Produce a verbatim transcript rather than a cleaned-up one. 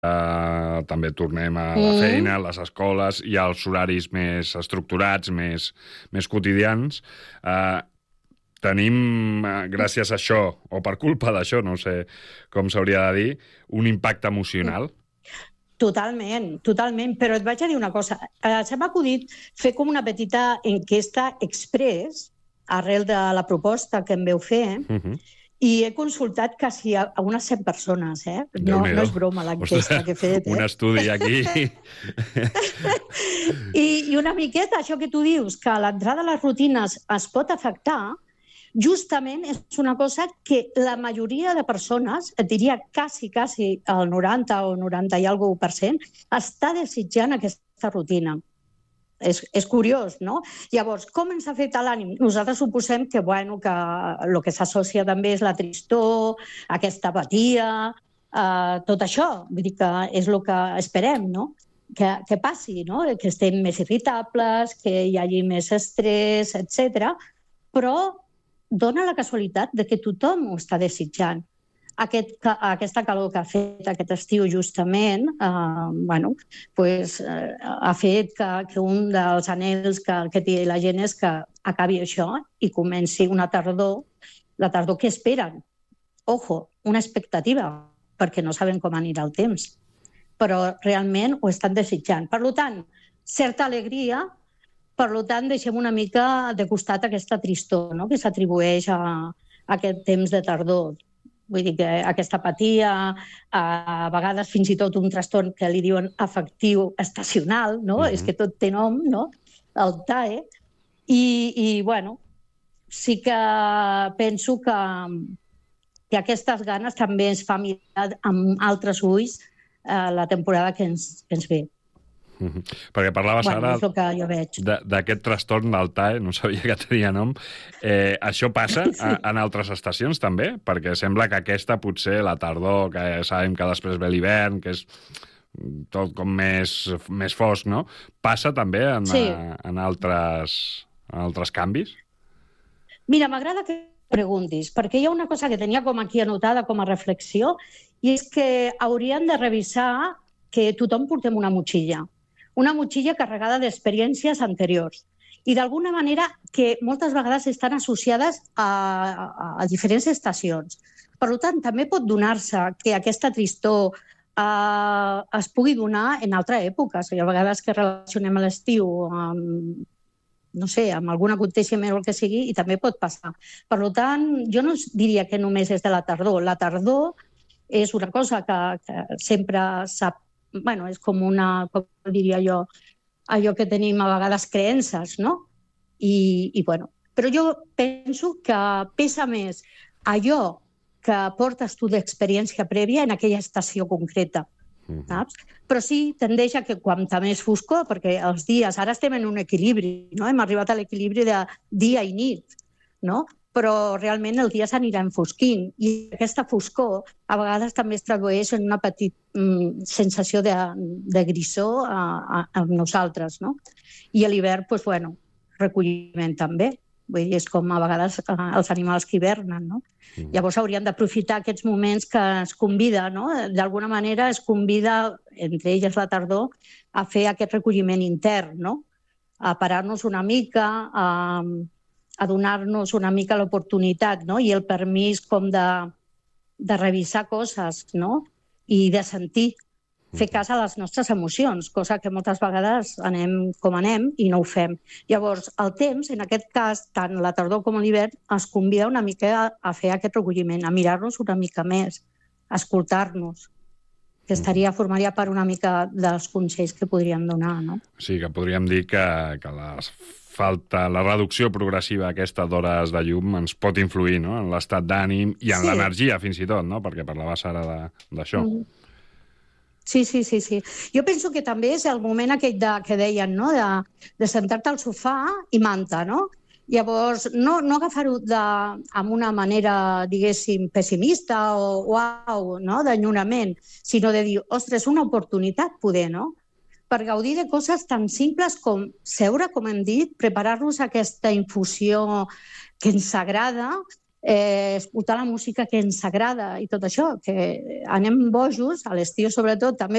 Uh, també tornem a la feina, a les escoles, i als horaris més estructurats, més, més quotidians. Uh, tenim, uh, gràcies a això, o per culpa d'això, no sé com s'hauria de dir, un impacte emocional. Totalment, totalment. Però et vaig a dir una cosa. Uh, se m'ha acudit fer com una petita enquesta express arrel de la proposta que em veu fer, uh-huh. I he consultat quasi a unes cent persones, eh? No, no és broma l'enquesta que he fet. Eh? Un estudi aquí. I, I una miqueta, això que tu dius, que l'entrada a les rutines es pot afectar, justament és una cosa que la majoria de persones, et diria quasi, quasi el noranta o noranta i alguna cosa per cent, està desitjant aquesta rutina. És, és curiós, no? Llavors, com ens afecta l'ànim? Nosaltres suposem que, bueno, que el que s'associa també és la tristor, aquesta apatia, eh, tot això. Vull dir que és el que esperem, no? Que, que passi, no? Que estem més irritables, que hi hagi més estrès, etcètera. Però dona la casualitat de que tothom ho està desitjant. Aquest, aquesta calor que ha fet aquest estiu justament eh, bueno, pues, eh, ha fet que, que un dels anhels que, que té la gent és que acabi això i comenci una tardor, la tardor que esperen. Ojo, una expectativa, perquè no saben com anirà el temps, però realment ho estan desitjant. Per tant, certa alegria, per tant, deixem una mica de costat aquesta tristor, no?, que s'atribueix a, a aquest temps de tardor. Vull dir que aquesta apatia, a vegades fins i tot un trastorn que li diuen afectiu estacional, no? Uh-huh. És que tot té nom, no? El T A E. I, i bueno, sí que penso que, que aquestes ganes també ens fa mirar amb altres ulls eh, la temporada que ens, que ens ve. Mm-hmm. Perquè parlaves bueno, ara és el que jo veig. D'aquest trastorn del T A E, no sabia que tenia nom. Eh, això passa sí. a, en altres estacions també? Perquè sembla que aquesta potser la tardor, que ja sabem que després ve l'hivern, que és tot com més, més fosc, no? Passa també en, sí. a, en, altres, en altres canvis? Mira, m'agrada que preguntis, perquè hi ha una cosa que tenia com aquí anotada com a reflexió, i és que hauríem de revisar que tothom portem una motxilla. Una motxilla carregada d'experiències anteriors i d'alguna manera que moltes vegades estan associades a, a, a diferents estacions. Per tant, també pot donar-se que aquesta tristor eh, es pugui donar en altres èpoques. Hi ha vegades que relacionem l'estiu amb, no sé, amb algun aconteixement o el que sigui, i també pot passar. Per tant, jo no diria que només és de la tardor. La tardor és una cosa que, que sempre s'ha bueno, és com una, com diria jo, allò que tenim a vegades creences, no? I, i bueno, però jo penso que pesa més allò que portes tu d'experiència prèvia en aquella estació concreta, saps? Però sí, tendeix a que quanta més foscor, perquè els dies, ara estem en un equilibri, no? Hem arribat a l'equilibri de dia i nit, no? Però realment el dia s'anirà enfosquint i aquesta foscor a vegades també es tradueix en una petita mm, sensació de, de grisor a, a, a nosaltres, no? I a l'hivern, doncs, bueno, recolliment també. Vull dir, és com a vegades els animals que hivernen, no? Mm. Llavors hauríem d'aprofitar aquests moments que es convida, no? D'alguna manera es convida, entre elles la tardor, a fer aquest recolliment intern, no? A parar-nos una mica, a a donar-nos una mica l'oportunitat, no? I el permís com de, de revisar coses, no? I de sentir, fer cas a les nostres emocions, cosa que moltes vegades anem com anem i no ho fem. Llavors, el temps, en aquest cas, tant la tardor com l'hivern, es convida una mica a, a fer aquest recolliment, a mirar-nos una mica més, a escoltar-nos, que estaria, formaria part una mica dels consells que podríem donar, no? Sí, que podríem dir que, que les falta, la reducció progressiva aquesta d'hores de llum ens pot influir, no?, en l'estat d'ànim i en sí. l'energia, fins i tot, no?, perquè parlaves ara d'això. Mm. Sí, sí, sí, sí. Jo penso que també és el moment aquell de, que deien, no?, de, de sentar-te al sofà i manta, no? Llavors, no, no agafar-ho amb una manera, diguéssim, pessimista o uau, no?, d'enyorament, sinó de dir, ostres, una oportunitat poder, no?, per gaudir de coses tan simples com seure, com hem dit, preparar-nos aquesta infusió que ens agrada eh, escoltar la música que ens agrada i tot això, que anem bojos, a l'estiu sobretot, també